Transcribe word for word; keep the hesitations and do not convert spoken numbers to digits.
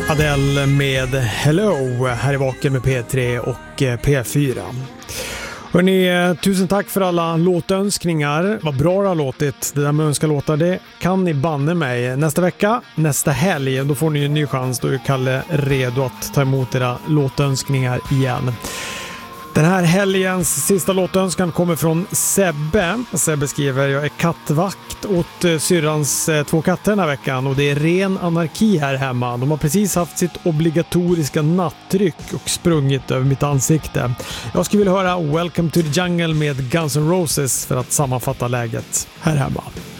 Adele med Hello här i Vaken med P tre och P fyra. Hörrni, tusen tack för alla låtönskningar. Vad bra det har låtit. Det där med önska låtar, det kan ni banne mig. Nästa vecka, nästa helg, då får ni en ny chans. Då är Kalle redo att ta emot era låtönskningar igen. Den här helgens sista låtönskan kommer från Sebbe. Sebbe skriver: jag är kattvakt åt syrrans två katter den här veckan och det är ren anarki här hemma. De har precis haft sitt obligatoriska nattryck och sprungit över mitt ansikte. Jag skulle vilja höra Welcome to the Jungle med Guns N' Roses för att sammanfatta läget här hemma.